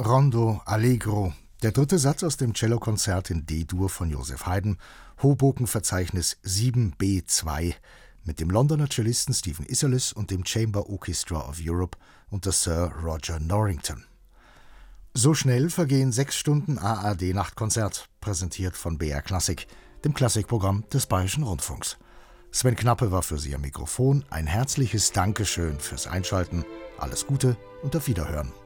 Rondo Allegro, der dritte Satz aus dem Cellokonzert in D-Dur von Joseph Haydn, Hoboken-Verzeichnis 7b2, mit dem Londoner Cellisten Stephen Isserlis und dem Chamber Orchestra of Europe unter Sir Roger Norrington. So schnell vergehen 6 Stunden ARD-Nachtkonzert, präsentiert von BR Klassik, dem Klassikprogramm des Bayerischen Rundfunks. Sven Knappe war für Sie am Mikrofon. Ein herzliches Dankeschön fürs Einschalten. Alles Gute und auf Wiederhören.